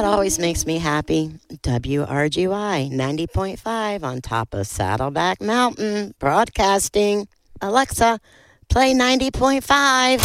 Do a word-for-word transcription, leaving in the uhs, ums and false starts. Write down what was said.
what always makes me happy? W R G Y ninety point five on top of Saddleback Mountain, broadcasting. Alexa, play ninety point five.